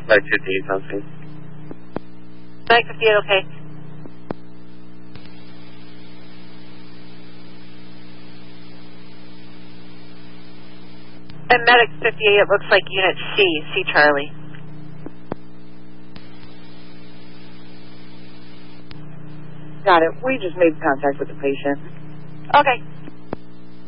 Medic 58 on scene. Medic 58, okay. And Medic 58, it looks like Unit C, Charlie. Got it. We just made contact with the patient. Okay.